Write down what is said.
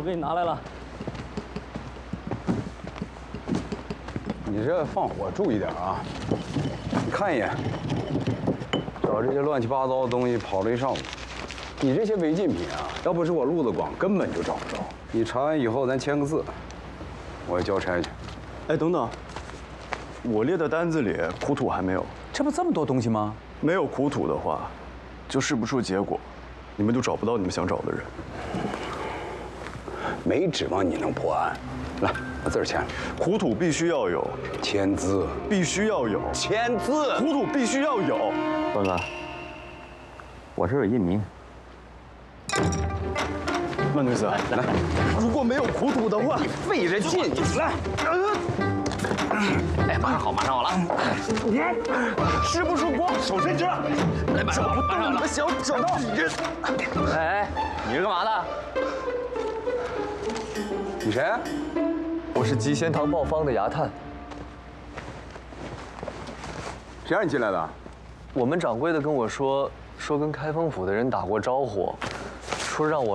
给你拿来了。 你这放火注意点啊！你看一眼，找这些乱七八糟的东西跑了一上午。你这些违禁品啊，要不是我路子广，根本就找不着。你查完以后，咱签个字，我要交差去。 哎，等等，我列的单子里苦土还没有。 这不这么多东西吗？ 没有苦土的话，就试不出结果，你们就找不到你们想找的人。 没指望你能破案。来，把字儿签了。 苦土必须要有， 签字必须要有， 签字。 苦土必须要有。 关哥，我这有印名。 万女子，来，如果没有苦土的话， 你费着劲，你来。 哎，马上好，马上好了。 吃不出光，手伸直了。 来，马上好， 找不马上好了。 到你们想找的人。 哎，你是干嘛的？ 你谁？ 我是集贤堂报方的衙探。 谁让你进来的？ 我们掌柜的跟我说跟开封府的人打过招呼，说让我